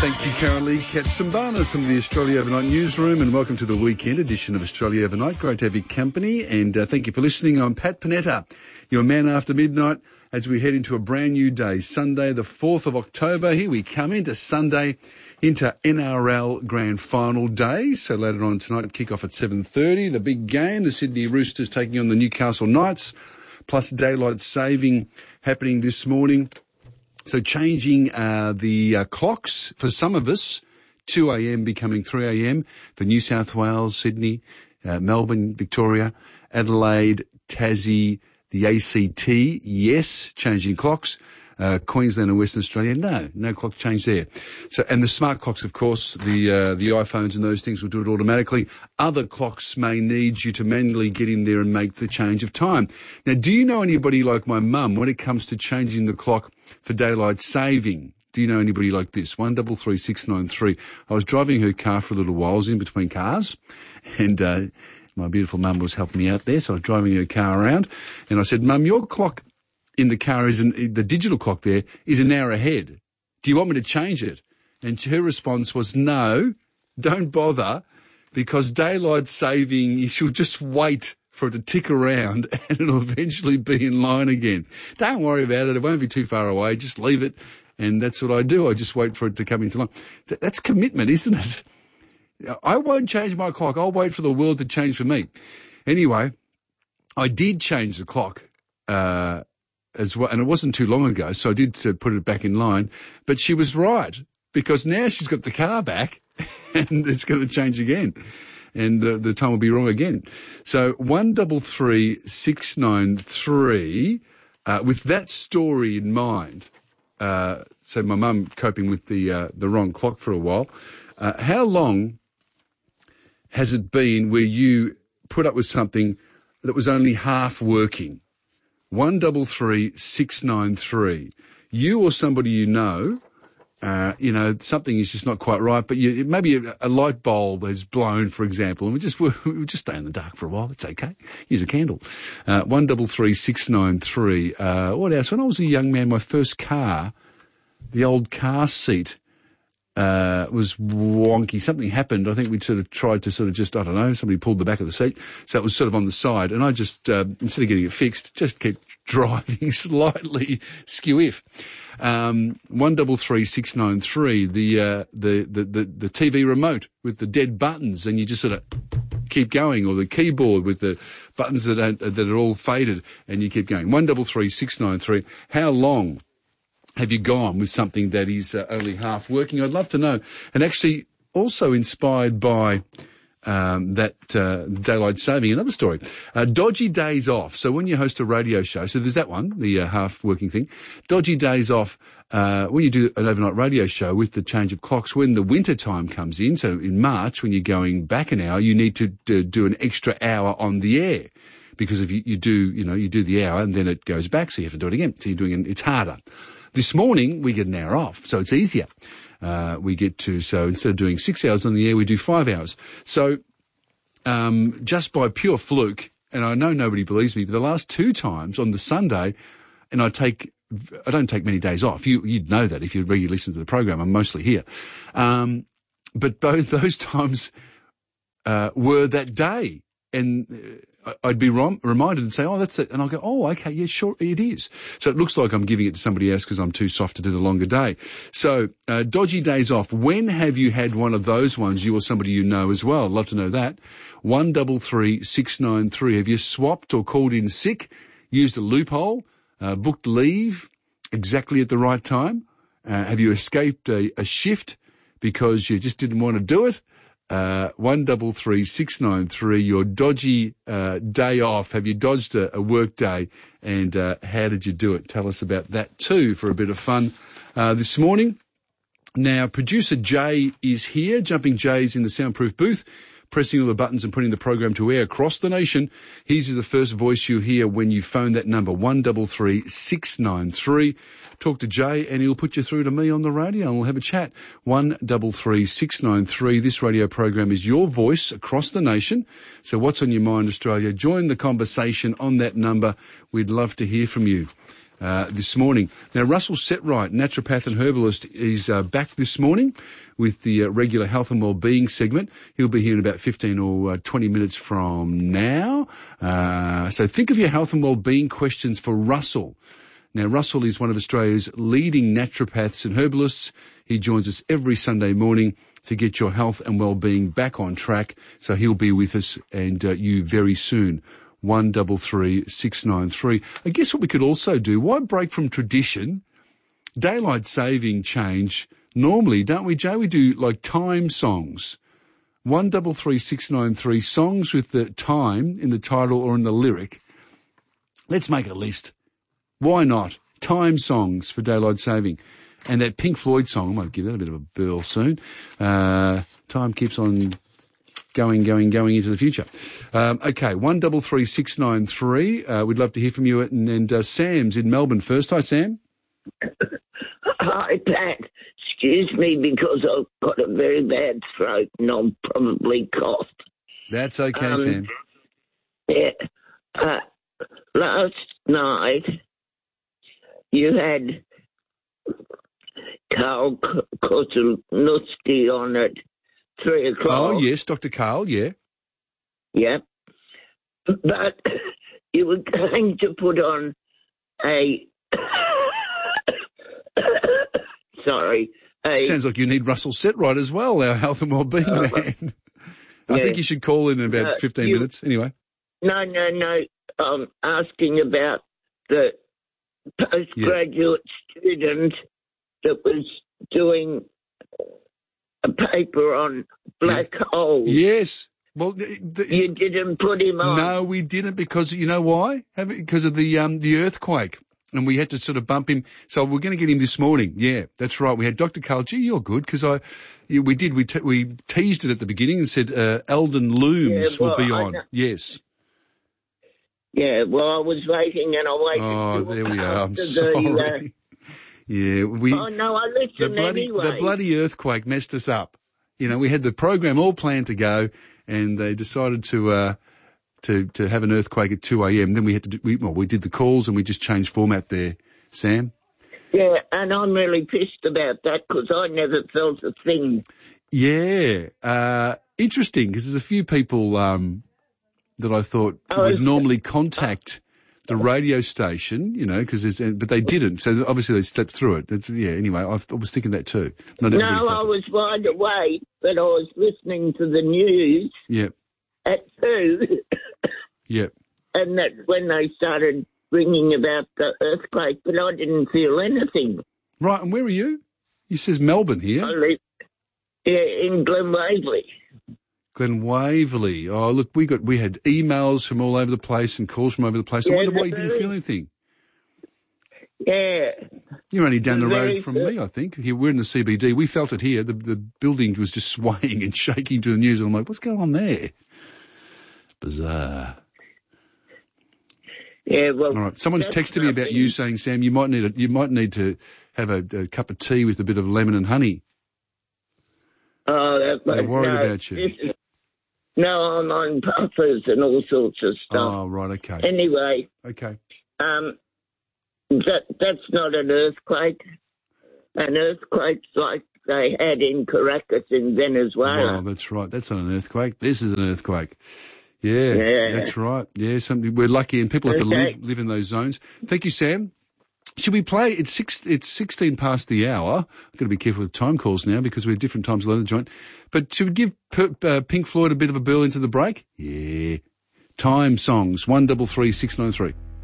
Thank you, Carolee Katsumbana from the Australia Overnight Newsroom, and welcome to the weekend edition of Australia Overnight. Great to have your company, and thank you for listening. I'm Pat Panetta, your man after midnight, as we head into a brand new day, Sunday the 4th of October. Here we come into Sunday, into NRL Grand Final Day. So later on tonight, kick off at 7:30, the big game, the Sydney Roosters taking on the Newcastle Knights, plus daylight saving happening this morning. So changing the clocks for some of us, 2 a.m. becoming 3 a.m. for New South Wales, Sydney, Melbourne, Victoria, Adelaide, Tassie, the ACT, yes, changing clocks. Queensland and Western Australia, no clock change there. So, and the smart clocks, of course, the iPhones and those things will do it automatically. Other clocks may need you to manually get in there and make the change of time. Now, do you know anybody like my mum when it comes to changing the clock for daylight saving? Do you know anybody like this? 133693. I was driving her car for a little while. I was in between cars, and my beautiful mum was helping me out there, so I was driving her car around, and I said, Mum, your clock in the car the digital clock there is an hour ahead. Do you want me to change it? And her response was, no, don't bother, because daylight saving, she'll just wait for it to tick around and it'll eventually be in line again. Don't worry about it. It won't be too far away. Just leave it. And that's what I do. I just wait for it to come into line. That's commitment, isn't it? I won't change my clock. I'll wait for the world to change for me. Anyway, I did change the clock, as well, and it wasn't too long ago, so I did put it back in line. But she was right, because now she's got the car back, and it's going to change again, and the time will be wrong again. So 133693, with that story in mind. So my mum coping with the wrong clock for a while. How long has it been where you put up with something that was only half working? 133693. You or somebody you know, something is just not quite right, but maybe a light bulb has blown, for example, and we'll just stay in the dark for a while. It's okay. Use a candle. 133693. What else? When I was a young man, my first car, the old car seat, was wonky. Something happened. I think we sort of tried to somebody pulled the back of the seat, so it was sort of on the side, and I just, instead of getting it fixed, just kept driving slightly skew-if. 133693, the TV remote with the dead buttons, and you just sort of keep going, or the keyboard with the buttons that are all faded, and you keep going. 133693. How long have you gone with something that is only half working? I'd love to know. And actually also inspired by daylight saving. Another story. Dodgy days off. So when you host a radio show, so there's that one, the half working thing. Dodgy days off, when you do an overnight radio show with the change of clocks, when the winter time comes in, so in March when you're going back an hour, you need to do an extra hour on the air. Because if you do the hour and then it goes back, so you have to do it again. So it's harder. This morning, we get an hour off, so it's easier. So instead of doing 6 hours on the air, we do 5 hours. So, just by pure fluke, and I know nobody believes me, but the last 2 times on the Sunday, and I don't take many days off. You'd know that if you regularly listen to the program. I'm mostly here. But both those times, were that day. And I'd be reminded and say, oh, that's it. And I'll go, oh, okay, yeah, sure, it is. So it looks like I'm giving it to somebody else because I'm too soft to do the longer day. So dodgy days off. When have you had one of those ones, you or somebody you know as well? I'd love to know that. 133693. Have you swapped or called in sick, used a loophole, booked leave exactly at the right time? Have you escaped a shift because you just didn't want to do it? 133693, your dodgy day off. Have you dodged a work day, and how did you do it? Tell us about that too for a bit of fun this morning. Now, producer Jay is here. Jumping Jay's in the soundproof booth, pressing all the buttons and putting the program to air across the nation. He's the first voice you hear when you phone that number, 133693. Talk to Jay and he'll put you through to me on the radio and we'll have a chat. 133693. This radio program is your voice across the nation. So what's on your mind, Australia? Join the conversation on that number. We'd love to hear from you. this morning. Now, Russell Setright, naturopath and herbalist, is back this morning with the regular health and wellbeing segment. He'll be here in about 15 or 20 minutes from now. So think of your health and wellbeing questions for Russell. Now, Russell is one of Australia's leading naturopaths and herbalists. He joins us every Sunday morning to get your health and wellbeing back on track. So he'll be with us and you very soon. 133693. I guess what we could also do, why break from tradition? Daylight saving change. Normally, don't we, Joe? We do like time songs. 133693, songs with the time in the title or in the lyric. Let's make a list. Why not? Time songs for daylight saving. And that Pink Floyd song, I might give that a bit of a burl soon. Time keeps on going into the future. Okay, 133693. We'd love to hear from you. And Sam's in Melbourne first. Hi, Sam. Hi, Pat. Excuse me because I've got a very bad throat and I'll probably cough. That's okay, Sam. Yeah. Last night you had Carl Kotelnitsky on at 3 o'clock. Oh, yes, Dr. Carl, yeah. Yeah. But you were going to put on a... Sorry. Sounds like you need Russell Setright as well, our health and wellbeing man. I think you should call in about 15 minutes. Anyway. No. I'm asking about the postgraduate student that was doing a paper on black holes. Yes. Well, you didn't put him on. No, we didn't, because you know why? Because of the earthquake, and we had to sort of bump him. So we're going to get him this morning. Yeah, that's right. We had Dr. Carl. Gee, you're good, because we teased it at the beginning and said Eldon Looms will be on. Yes. Yeah. Well, I was waiting and I waited. Oh, there we are. I'm sorry. Yeah, Oh no, I listened anyway. The bloody earthquake messed us up. You know, we had the program all planned to go, and they decided to have an earthquake at 2 a.m. Then we had to we did the calls and we just changed format there, Sam. Yeah, and I'm really pissed about that because I never felt a thing. Yeah, interesting, because there's a few people that I thought would normally contact the radio station, you know, but they didn't. So obviously they slept through it. Anyway, I was thinking that too. No, I was wide awake, but I was listening to the news. Yep. At 2. Yep. And that's when they started ringing about the earthquake, but I didn't feel anything. Right, and where are you? You says Melbourne here. I live in Glen Waverley. Glen Waverley. Oh, look, we had emails from all over the place and calls from over the place. I wonder why you didn't feel anything. Yeah. You're only down the road from me, I think. Here, we're in the CBD. We felt it here. The building was just swaying and shaking to the news. And I'm like, what's going on there? Bizarre. Yeah, well. All right. Someone's texted me about you saying, Sam, you might need to have a cup of tea with a bit of lemon and honey. Oh, they're worried about you. No, I'm on puffers and all sorts of stuff. Oh, right, okay. Anyway. Okay. That's not an earthquake. An earthquake's like they had in Caracas in Venezuela. Oh, that's right. That's not an earthquake. This is an earthquake. Yeah. That's right. Yeah, we're lucky, and people have to live in those zones. Thank you, Sam. Should we play? It's 16 past the hour. I've got to be careful with time calls now because we're at different times of the joint. But should we give Pink Floyd a bit of a burl into the break? Yeah. Time songs, 133693.